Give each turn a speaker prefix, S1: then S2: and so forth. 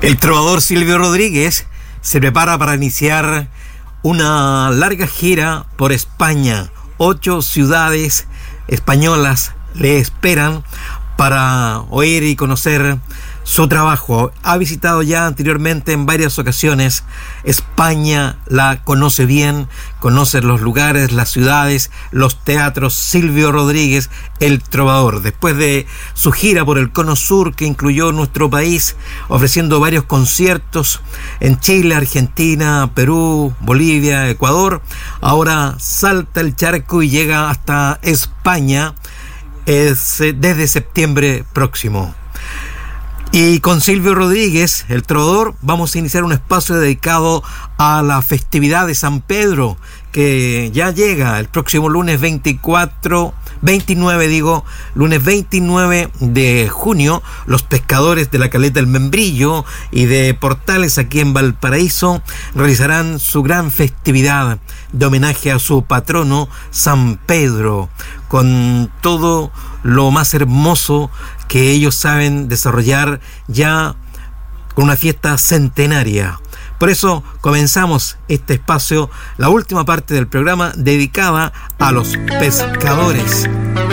S1: El trovador Silvio Rodríguez se prepara para iniciar una larga gira por España. 8 ciudades españolas le esperan para oír y conocer su trabajo. Ha visitado ya anteriormente en varias ocasiones España, la conoce bien, conoce los lugares, las ciudades, los teatros. Silvio Rodríguez, el trovador, después de su gira por el Cono Sur, que incluyó nuestro país, ofreciendo varios conciertos en Chile, Argentina, Perú, Bolivia, Ecuador, ahora salta el charco y llega hasta España desde septiembre próximo. Y con Silvio Rodríguez, el trovador, vamos a iniciar un espacio dedicado a la festividad de San Pedro, que ya llega el próximo lunes 29 de junio. Los pescadores de la Caleta del Membrillo y de Portales, aquí en Valparaíso, realizarán su gran festividad de homenaje a su patrono San Pedro, con todo lo más hermoso que ellos saben desarrollar, ya con una fiesta centenaria. Por eso comenzamos este espacio, la última parte del programa dedicada a los pescadores.